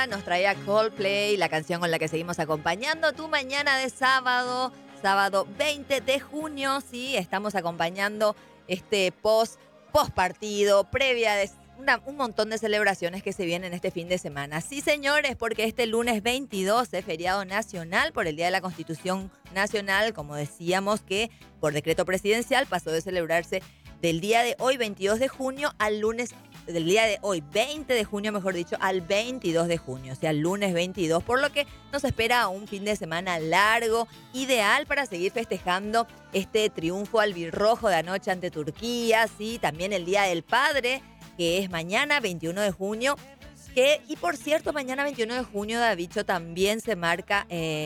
Nos traía Coldplay, la canción con la que seguimos acompañando tu mañana de sábado, sábado 20 de junio. Sí, estamos acompañando este post partido, previa de un montón de celebraciones que se vienen este fin de semana. Sí, señores, porque este lunes 22 es feriado nacional por el Día de la Constitución Nacional, como decíamos que por decreto presidencial pasó de celebrarse del día de hoy, 22 de junio, al lunes del día de hoy, 20 de junio, mejor dicho, al 22 de junio, o sea, el lunes 22, por lo que nos espera un fin de semana largo, ideal para seguir festejando este triunfo albirrojo de anoche ante Turquía, sí, también el Día del Padre, que es mañana, 21 de junio, y por cierto, mañana 21 de junio, Davicho, también se marca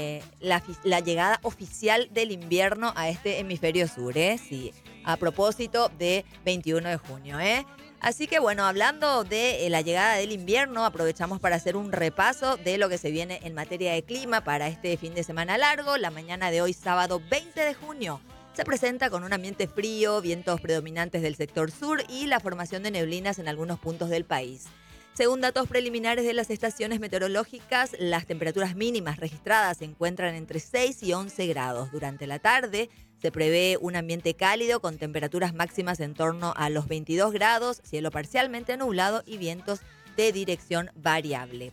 la llegada oficial del invierno a este hemisferio sur, ¿eh? Sí, a propósito de 21 de junio, ¿eh? Así que bueno, hablando de la llegada del invierno, aprovechamos para hacer un repaso de lo que se viene en materia de clima para este fin de semana largo. La mañana de hoy, sábado 20 de junio, se presenta con un ambiente frío, vientos predominantes del sector sur y la formación de neblinas en algunos puntos del país. Según datos preliminares de las estaciones meteorológicas, las temperaturas mínimas registradas se encuentran entre 6 y 11 grados. Durante la tarde se prevé un ambiente cálido con temperaturas máximas en torno a los 22 grados, cielo parcialmente nublado y vientos de dirección variable.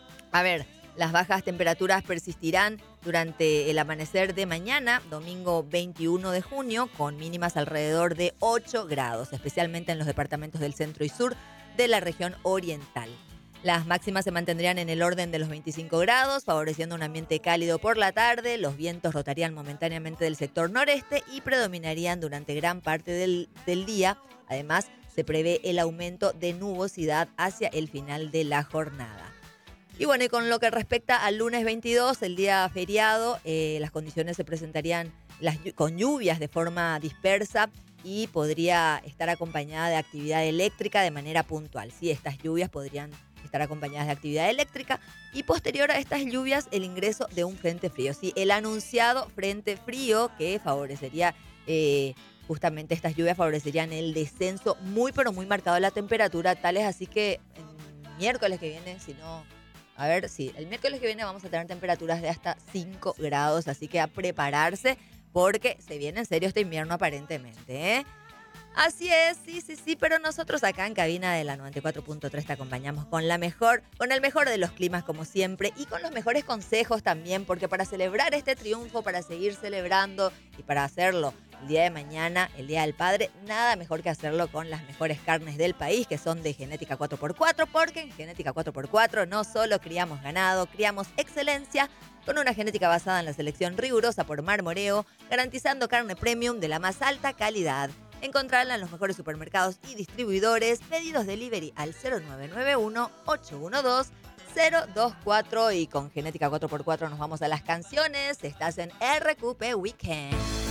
A ver, las bajas temperaturas persistirán durante el amanecer de mañana, domingo 21 de junio, con mínimas alrededor de 8 grados, especialmente en los departamentos del centro y sur de la región oriental. Las máximas se mantendrían en el orden de los 25 grados, favoreciendo un ambiente cálido por la tarde. Los vientos rotarían momentáneamente del sector noreste y predominarían durante gran parte del día. Además, se prevé el aumento de nubosidad hacia el final de la jornada. Y bueno, y con lo que respecta al lunes 22, el día feriado, las condiciones se presentarían con lluvias de forma dispersa y podría estar acompañada de actividad eléctrica de manera puntual. Sí, estas lluvias podrían estar acompañadas de actividad eléctrica y posterior a estas lluvias el ingreso de un frente frío. Sí, el anunciado frente frío que favorecería, justamente estas lluvias favorecerían el descenso muy pero muy marcado de la temperatura, tales así que el miércoles que viene, si no... A ver, sí, el miércoles que viene vamos a tener temperaturas de hasta 5 grados, así que a prepararse porque se viene en serio este invierno aparentemente, ¿eh? Así es, sí, pero nosotros acá en cabina de la 94.3 te acompañamos con el mejor de los climas como siempre y con los mejores consejos también, porque para celebrar este triunfo, para seguir celebrando y para hacerlo el día de mañana, el Día del Padre, nada mejor que hacerlo con las mejores carnes del país, que son de Genética 4x4, porque en Genética 4x4 no solo criamos ganado, criamos excelencia, con una genética basada en la selección rigurosa por Marmoreo, garantizando carne premium de la más alta calidad. Encontrarla en los mejores supermercados y distribuidores. Pedidos delivery al 0991-812-024. Y con Genética 4x4 nos vamos a las canciones. Estás en RQP Weekend.